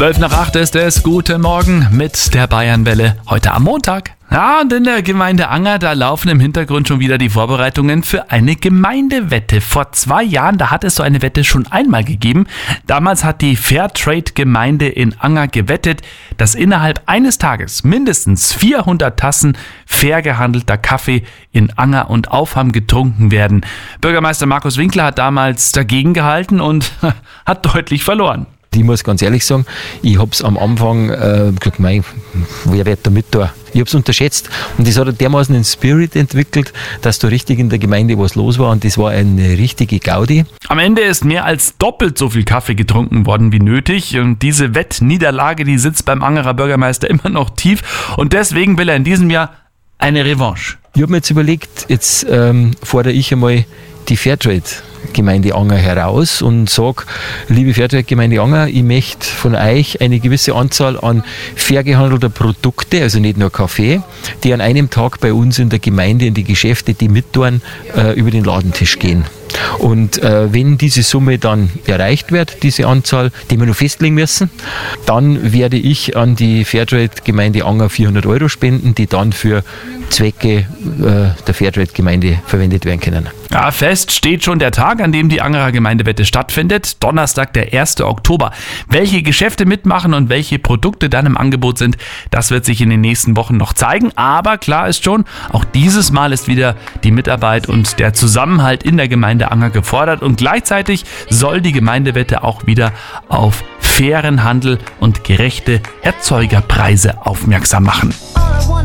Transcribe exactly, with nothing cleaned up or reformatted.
zwölf nach acht ist es. Guten Morgen mit der Bayernwelle. Heute am Montag. Ja, und in der Gemeinde Anger, da laufen im Hintergrund schon wieder die Vorbereitungen für eine Gemeindewette. Vor zwei Jahren, da hat es so eine Wette schon einmal gegeben. Damals hat die Fairtrade-Gemeinde in Anger gewettet, dass innerhalb eines Tages mindestens vierhundert Tassen fair gehandelter Kaffee in Anger und Aufham getrunken werden. Bürgermeister Markus Winkler hat damals dagegen gehalten und hat deutlich verloren. Ich muss ganz ehrlich sagen, ich habe es am Anfang äh, gesagt, mein, wer wird da mit da? Ich habe es unterschätzt und das hat dermaßen einen Spirit entwickelt, dass da richtig in der Gemeinde was los war und das war eine richtige Gaudi. Am Ende ist mehr als doppelt so viel Kaffee getrunken worden wie nötig und diese Wettniederlage, die sitzt beim Angerer Bürgermeister immer noch tief und deswegen will er in diesem Jahr eine Revanche. Ich habe mir jetzt überlegt, jetzt ähm, fordere ich einmal die Fairtrade-Gemeinde Anger heraus und sage, liebe Fairtrade-Gemeinde Anger, ich möchte von euch eine gewisse Anzahl an fair gehandelter Produkte, also nicht nur Kaffee, die an einem Tag bei uns in der Gemeinde in die Geschäfte, die mittun, äh, über den Ladentisch gehen. Und äh, wenn diese Summe dann erreicht wird, diese Anzahl, die wir noch festlegen müssen, dann werde ich an die Fairtrade-Gemeinde Anger vierhundert Euro spenden, die dann für Zwecke äh, der Fairtrade-Gemeinde verwendet werden können. Ja, fest steht schon der Tag, an dem die Angerer Gemeindewette stattfindet. Donnerstag, der erste Oktober. Welche Geschäfte mitmachen und welche Produkte dann im Angebot sind, das wird sich in den nächsten Wochen noch zeigen. Aber klar ist schon, auch dieses Mal ist wieder die Mitarbeit und der Zusammenhalt in der Gemeinde Anger gefordert. Und gleichzeitig soll die Gemeindewette auch wieder auf fairen Handel und gerechte Erzeugerpreise aufmerksam machen.